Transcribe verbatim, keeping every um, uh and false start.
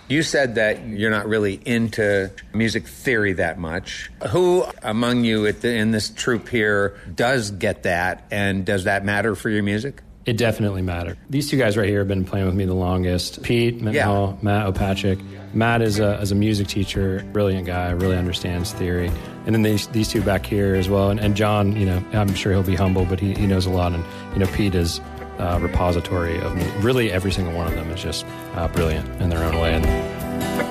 You said that you're not really into music theory that much. Who among you at the, in this troupe here does get that, and does that matter for your music? It definitely mattered. These two guys right here have been playing with me the longest. Pete Mendenhall, yeah. Matt Opachik. Matt is a, is a music teacher, brilliant guy, really understands theory. And then these these two back here as well. And, and John, you know, I'm sure he'll be humble, but he, he knows a lot. And, you know, Pete is a repository of me. Really every single one of them is just uh, brilliant in their own way. And